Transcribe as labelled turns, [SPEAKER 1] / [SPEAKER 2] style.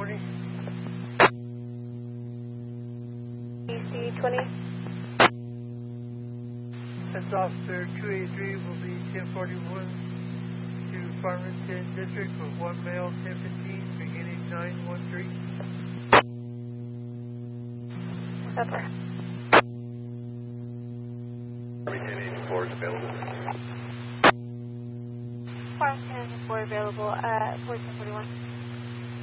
[SPEAKER 1] 1040.
[SPEAKER 2] DC 20.
[SPEAKER 1] That's Officer 283 will be 1041 to Farmington District with one male 1015 beginning 913.
[SPEAKER 2] Over.
[SPEAKER 3] Farmington 84 is available.
[SPEAKER 2] Farmington 84 available at 1441.